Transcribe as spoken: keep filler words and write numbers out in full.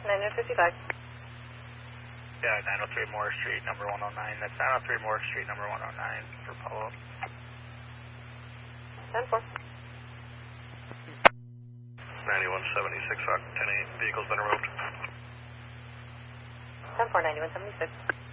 nine one fifty-five. Yeah, nine oh three Moore Street, number one oh nine. That's nine oh three Moore Street, number one oh nine for follow-up. ten four. ninety-one seventy-six, ten eight, vehicle's been removed. ten four, ninety-one seventy-six.